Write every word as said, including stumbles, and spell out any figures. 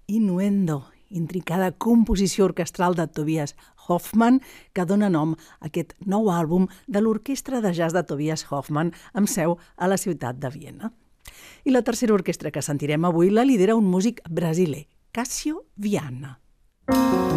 Innuendo, intricada composició orquestral de Tobias Hoffmann, que dona nom a aquest nou àlbum de l'orquestra de jazz de Tobias Hoffmann, amb seu a la ciutat de Viena. I la tercera orquestra que sentirem avui la lidera un músic brasiler, Cássio Viana.